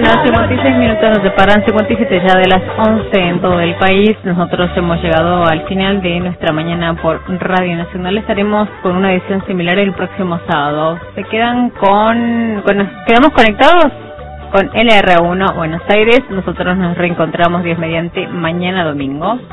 56 minutos nos separan, 57 ya de las 11 en todo el país. Nosotros hemos llegado al final de nuestra mañana por Radio Nacional. Estaremos con una edición similar el próximo sábado. Se quedan quedamos conectados con LR1 Buenos Aires. Nosotros nos reencontramos Dios mediante mañana domingo.